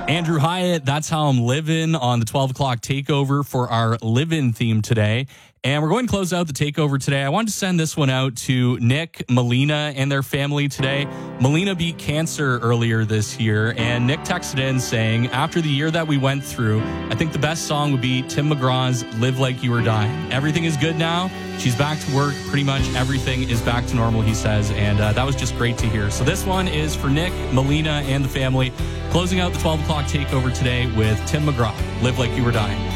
Andrew Hyatt, That's How I'm Living on the 12 o'clock takeover for our live-in theme today. And we're going to close out the takeover today. I wanted to send this one out to Nick, Melina, and their family today. Melina beat cancer earlier this year, and Nick texted in saying, after the year that we went through, I think the best song would be Tim McGraw's Live Like You Were Dying. Everything is good now. She's back to work. Pretty much everything is back to normal, he says, and that was just great to hear. So this one is for Nick, Melina, and the family, closing out the 12 o'clock takeover today with Tim McGraw, Live Like You Were Dying.